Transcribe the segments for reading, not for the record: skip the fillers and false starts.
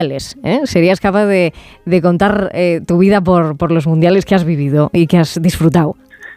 Serías capaz de contar tu vida por los mundiales que has vivido y que has disfrutado.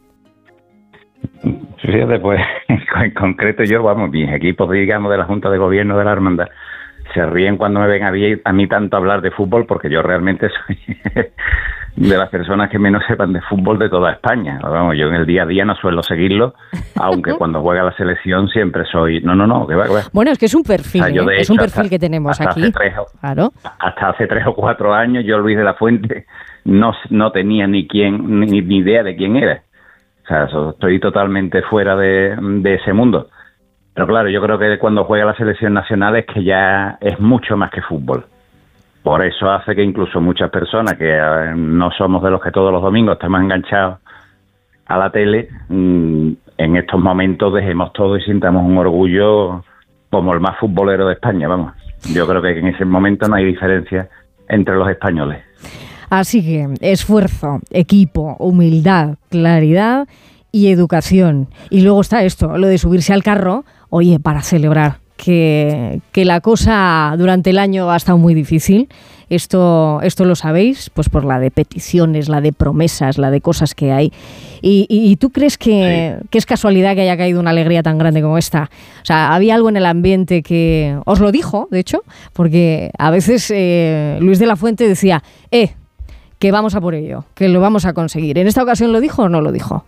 Fíjate, pues en concreto yo, mis equipos, digamos, de la Junta de Gobierno de la Hermandad se ríen cuando me ven a mí tanto hablar de fútbol, porque yo realmente soy de las personas que menos sepan de fútbol de toda España. Vamos, yo en el día a día no suelo seguirlo, aunque cuando juega la selección siempre soy... No, que va. Bueno, es que es un perfil, o sea, es un perfil que tenemos aquí. Hasta hace 3 o 4 años yo, Luis de la Fuente, no tenía ni idea de quién era. O sea, estoy totalmente fuera de ese mundo. Pero claro, yo creo que cuando juega la selección nacional es que ya es mucho más que fútbol. Por eso hace que incluso muchas personas que no somos de los que todos los domingos estamos enganchados a la tele, en estos momentos dejemos todo y sintamos un orgullo como el más futbolero de España, vamos. Yo creo que en ese momento no hay diferencia entre los españoles. Así que esfuerzo, equipo, humildad, claridad y educación. Y luego está esto, lo de subirse al carro, oye, para celebrar que la cosa durante el año ha estado muy difícil. Esto lo sabéis, pues por la de peticiones, la de promesas, la de cosas que hay. ¿Y tú crees que es casualidad que haya caído una alegría tan grande como esta? O sea, había algo en el ambiente que os lo dijo, de hecho, porque a veces Luis de la Fuente decía, que vamos a por ello, que lo vamos a conseguir. ¿En esta ocasión lo dijo o no lo dijo?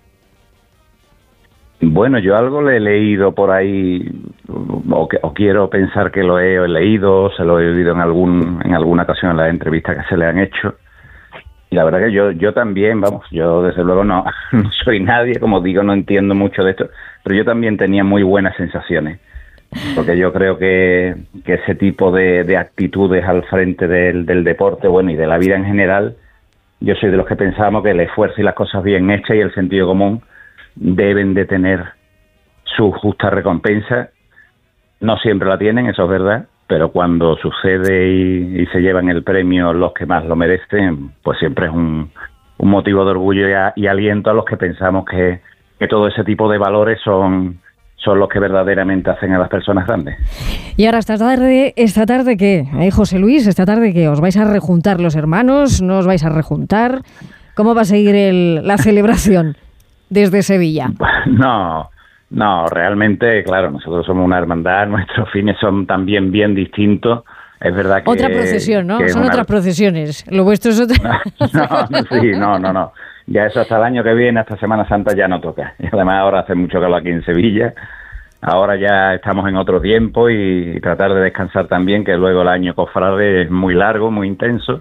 Bueno, yo algo le he leído por ahí, o quiero pensar que lo he leído, se lo he oído en alguna ocasión en las entrevistas que se le han hecho. Y la verdad que yo también, yo desde luego no soy nadie, como digo, no entiendo mucho de esto, pero yo también tenía muy buenas sensaciones. Porque yo creo que ese tipo de actitudes al frente del deporte, bueno, y de la vida en general, yo soy de los que pensamos que el esfuerzo y las cosas bien hechas y el sentido común deben de tener su justa recompensa. No siempre la tienen, eso es verdad, pero cuando sucede y se llevan el premio los que más lo merecen, pues siempre es un motivo de orgullo y aliento a los que pensamos que todo ese tipo de valores son los que verdaderamente hacen a las personas grandes. Y ahora, esta tarde ¿qué? José Luis, esta tarde ¿qué? ¿Os vais a rejuntar los hermanos? ¿No os vais a rejuntar? ¿Cómo va a seguir la celebración desde Sevilla? No, realmente, claro, nosotros somos una hermandad, nuestros fines son también bien distintos. Es verdad que... Otra procesión, ¿no? Son otras procesiones. Lo vuestro es otra... No. Ya eso hasta el año que viene, hasta Semana Santa ya no toca. Y además ahora hace mucho calor aquí en Sevilla. Ahora ya estamos en otro tiempo y tratar de descansar también, que luego el año cofrade es muy largo, muy intenso.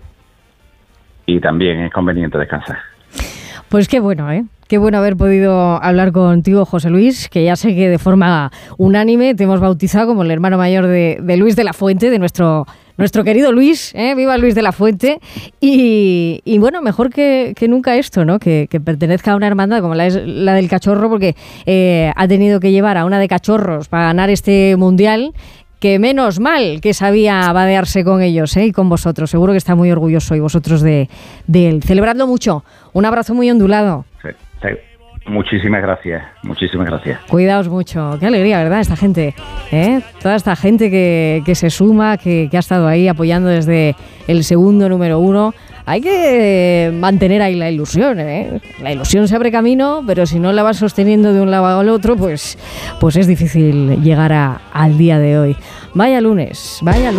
Y también es conveniente descansar. Pues qué bueno, Qué bueno haber podido hablar contigo, José Luis, que ya sé que de forma unánime te hemos bautizado como el hermano mayor de Luis de la Fuente, de nuestro querido Luis, viva Luis de la Fuente, y bueno, mejor que nunca esto, ¿no? Que pertenezca a una hermandad como la del Cachorro, porque ha tenido que llevar a una de Cachorros para ganar este mundial, que menos mal que sabía vadearse con ellos, y con vosotros. Seguro que está muy orgulloso y vosotros de él. Celebradlo mucho. Un abrazo muy ondulado. Sí. Muchísimas gracias. Cuidaos mucho. Qué alegría, ¿verdad? Esta gente, toda esta gente que se suma, que ha estado ahí apoyando desde el segundo número 1. Hay que mantener ahí la ilusión, La ilusión se abre camino, pero si no la vas sosteniendo de un lado al otro, pues es difícil llegar al día de hoy. Vaya lunes.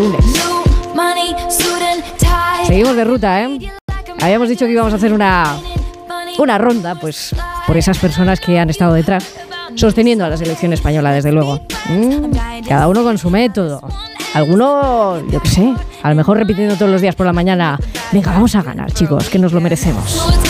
Seguimos de ruta, Habíamos dicho que íbamos a hacer una ronda, pues por esas personas que han estado detrás, sosteniendo a la selección española, desde luego. Cada uno con su método. Alguno, yo qué sé, a lo mejor repitiendo todos los días por la mañana, venga, vamos a ganar, chicos, que nos lo merecemos.